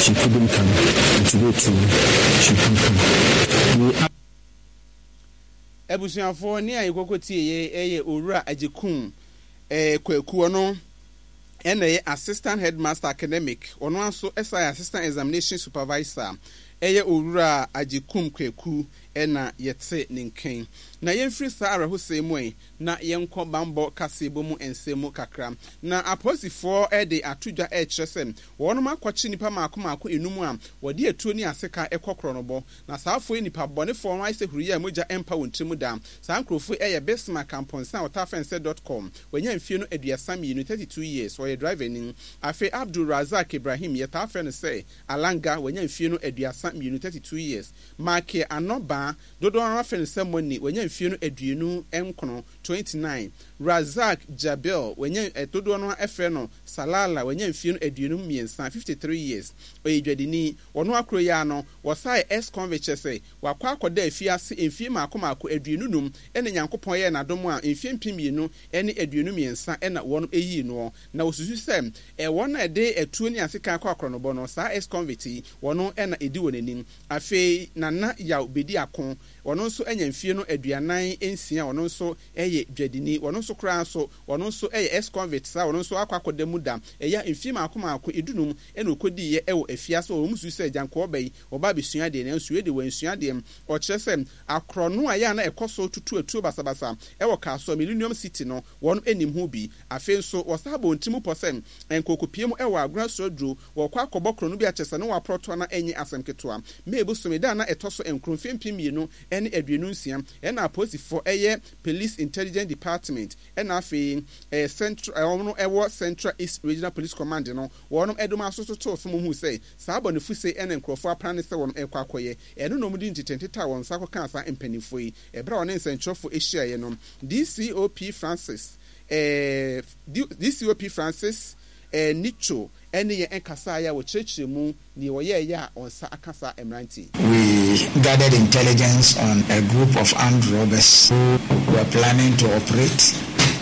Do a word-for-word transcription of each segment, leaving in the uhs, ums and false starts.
she couldn't come. And today too, she couldn't come. We Ebusuafo ni ayekokoti ye eye Owura Ajekum eh kwaku no ene assistant headmaster academic ono aso S I assistant examination supervisor eye Owura Ajekum kwaku ena yete ninken na yemfiri saara ho semu na yenko bambo kasebo mu ensemu kakra na aposifo e de atudwa e kyerese wono makwachi nipa maako maako enumu a wode etuo ni aseka ekokro no bo na saafo nipa bonefo no aise huriya moja empa wontrimu da sankrofo e ye besma camponsa otafense dot com wanya mfie no aduasa mienu thirty-two years oye driver nin afi Abdul Razak Ibrahim ye tafe no say alanga wanya mfie no aduasa mienu thirty-two years make anoba dodo rafen semoni wanya mfie no aduenu enkono twenty-nine Razak Jabel wanya dodo no efe no Salala wanya mfie no aduenu miensa fifty-three years oyedwadini wono akro ya no wosai ex convict say wakwa akoda afiase emfie maako maako aduenu num ene nyankopon ye nadom a emfie mpimienu ene aduenu miensa ena wono eyi no na osusu sem e wona ede etuo ni aseka akwa akro no bo no sa ex convict wono ena edi wonenim afi nana ya bedi akon wono nso enya mfie no aduanan ensia wono nso eye dwadini wono nso kra nso wono nso eye ex convict sa wono nso akwa akoda mu da eya emfie maako maako edunum ena okodi ye ewo afiase o musu se janko obai oba besua de na nso ede wansua de o kyerese akrono aya na ekoso tutu atuo basabasa ewo kaso Millennium City no wono enim ho bi afi nso wasabo ntimu percent enkokopie mu ewo agura sodro wo kwa akobokro no bi akyese no wa proto na enyi asemketoa mebu someda na etoso enkromfie mpimienu ene aduenu nsia ena aposifo eye Police Intelligence Department ena afi eh, central wono ewo Central East Regional Police Command no wono edoma asototo fo mu hu say saabo ne fuse ene nkrofo apane se wono ekwa akoye eno no mudi ntitenteta won sako kansa empanifo yi ebra wono nsentrofo ehia ye no D C O P Francis eh D C O P Francis eh Nicho ene ye enkasa ya wo kyerkyeremu ni wo ye ya onsa akasa emranti. We gathered intelligence on a group of armed robbers who were planning to operate,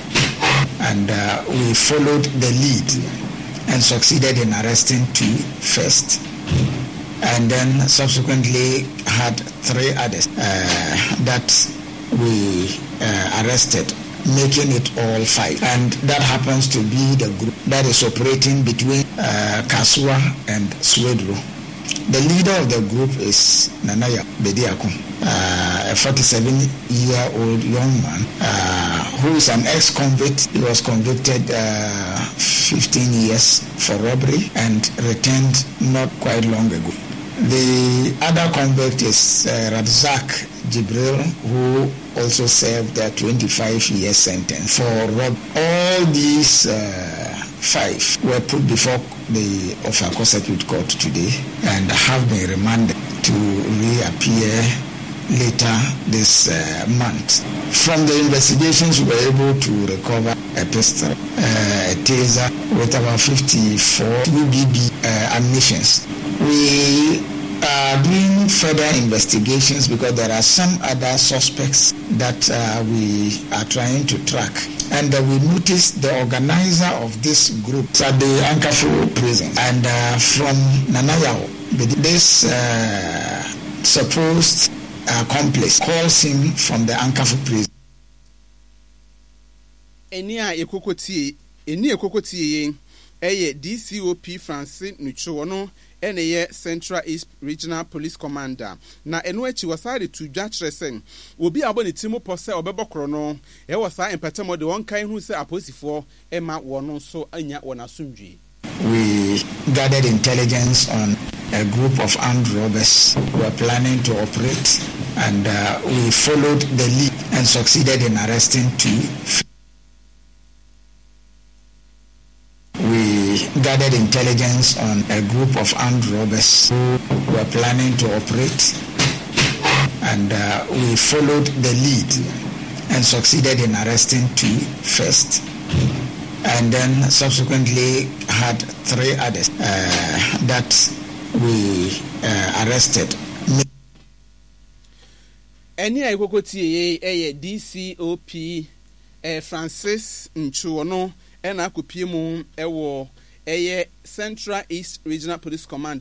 and uh, we followed the lead and succeeded in arresting two first, and then subsequently had three others uh, that we uh, arrested, making it all five. And that happens to be the group that is operating between uh, Kasua and Swedro. The leader of the group is Nanaya Bediakum, uh, a forty-seven-year-old young man uh, who is an ex-convict. He was convicted uh, fifteen years for robbery and returned not quite long ago. The other convict is uh, Razak Jibril, who also served a twenty-five year sentence for rob. All these uh, five were put before the Ofako Circuit Court today and have been remanded to reappear later this uh, month. From the investigations, we were able to recover a pistol, uh, a taser with about fifty-four U B B uh, ammunitions. We are doing further investigations because there are some other suspects that uh, we are trying to track. And uh, we noticed the organizer of this group at the Ankafo prison. And uh, from Nanayao, this uh, supposed accomplice calls him from the Ankafo prison. Enia ekokoti, eni ekokoti eye D C O P Francis Nuchono ene Central East Regional Police Commander na eno echi wasade to dwa kyeresen obi abo ne timo pose obebokro no e wasa empatemo de won kan hu se aposifo ema wono so anya wona sundwi. We gathered intelligence on a group of armed robbers who were planning to operate, and uh, we followed the lead and succeeded in arresting two. We gathered intelligence on a group of armed robbers who were planning to operate, and uh, we followed the lead and succeeded in arresting two first, and then subsequently had three others uh, that we uh, arrested. Any I go to D C O P Francis Nchuono. Ena kupie mu ewo eye Central East Regional Police Command